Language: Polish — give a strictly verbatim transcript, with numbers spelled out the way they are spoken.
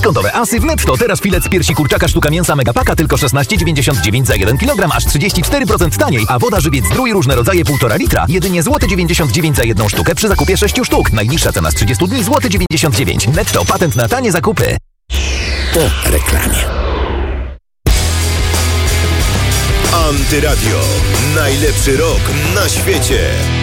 Dyskontowe asy w Netto. Teraz filet z piersi kurczaka sztuka mięsa Megapaka tylko szesnaście dziewięćdziesiąt dziewięć za jeden kilogram, aż trzydzieści cztery procent taniej, a woda żywiec Zdrój różne rodzaje półtora litra jedynie złoty dziewięćdziesiąt dziewięć za jedną sztukę przy zakupie sześciu sztuk. Najniższa cena z trzydziestu dni złoty dziewięćdziesiąt dziewięć. Netto, patent na tanie zakupy. Po reklamie. Antyradio. Najlepszy rok na świecie.